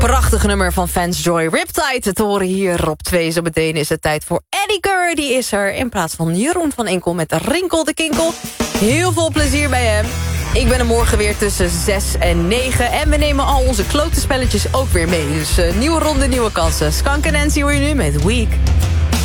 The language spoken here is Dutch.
Prachtig nummer van Fans Joy Riptide te horen hier op 2. Zo meteen is het tijd voor Eddie Keur. Die is er in plaats van Jeroen van Inkel met de Rinkel de Kinkel. Heel veel plezier bij hem. Ik ben er morgen weer tussen 6 en 9. En we nemen al onze klote spelletjes ook weer mee. Dus nieuwe ronde, nieuwe kansen. Skank en Nancy hoor je nu met Week.